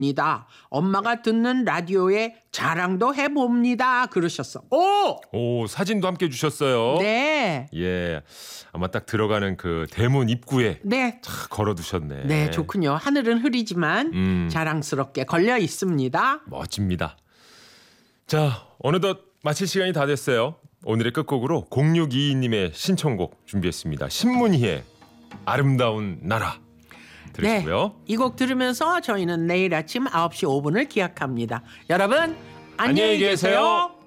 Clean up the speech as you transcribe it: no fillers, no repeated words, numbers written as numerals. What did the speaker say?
봅니다. 엄마가 듣는 라디오에 자랑도 해봅니다. 그러셨어. 오, 사진도 함께 주셨어요. 네. 예, 아마 딱 들어가는 그 대문 입구에 네. 탁 걸어두셨네. 네, 좋군요. 하늘은 흐리지만 자랑스럽게 걸려 있습니다. 멋집니다. 자, 어느덧 마칠 시간이 다 됐어요. 오늘의 끝곡으로 0622님의 신청곡 준비했습니다. 신문희의 아름다운 나라 들으시고요. 네, 이 곡 들으면서 저희는 내일 아침 9시 5분을 기약합니다. 여러분 안녕히 계세요.